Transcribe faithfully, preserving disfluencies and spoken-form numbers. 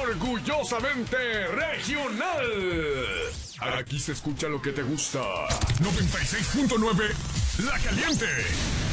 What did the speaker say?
orgullosamente regional. Aquí se escucha lo que te gusta. noventa y seis punto nueve La Caliente.